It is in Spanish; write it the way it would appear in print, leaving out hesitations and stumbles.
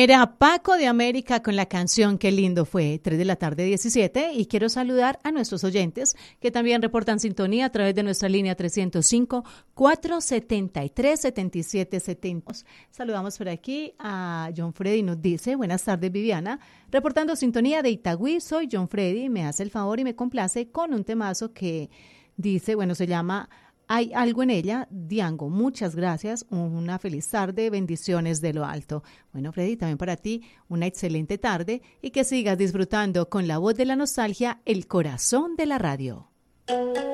Era Paco de América con la canción Qué lindo fue, 3 de la tarde 17, y quiero saludar a nuestros oyentes que también reportan sintonía a través de nuestra línea 305-473-7770. Saludamos por aquí a John Freddy, nos dice, buenas tardes Viviana, reportando sintonía de Itagüí, soy John Freddy, me hace el favor y me complace con un temazo que dice, bueno, se llama Hay algo en ella, Diango. Muchas gracias, una feliz tarde, bendiciones de lo alto. Bueno, Freddy, también para ti una excelente tarde y que sigas disfrutando con la voz de la nostalgia, el corazón de la radio.